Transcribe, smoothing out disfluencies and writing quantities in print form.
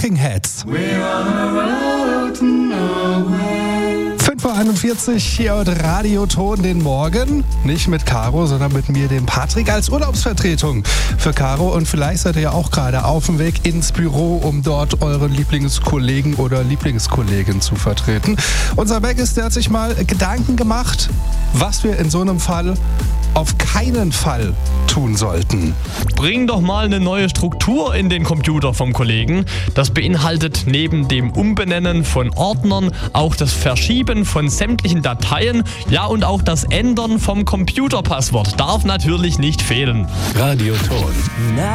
Talking Heads. 5:41 Uhr hier auf Radioton den Morgen. Nicht mit Caro, sondern mit mir, dem Patrick, als Urlaubsvertretung für Caro. Und vielleicht seid ihr ja auch gerade auf dem Weg ins Büro, um dort euren Lieblingskollegen oder Lieblingskollegin zu vertreten. Unser Maggis, der hat sich mal Gedanken gemacht, was wir in so einem Fall auf keinen Fall tun sollten. Bring doch mal eine neue Struktur in den Computer vom Kollegen. Das beinhaltet neben dem Umbenennen von Ordnern auch das Verschieben von sämtlichen Dateien, ja und auch das Ändern vom Computerpasswort darf natürlich nicht fehlen. Radioton.